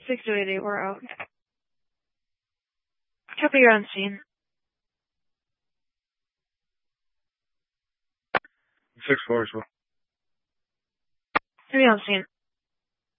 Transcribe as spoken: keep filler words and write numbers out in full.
six oh eight eight, we're out. Copy, you're on scene. six four as well. Three on scene.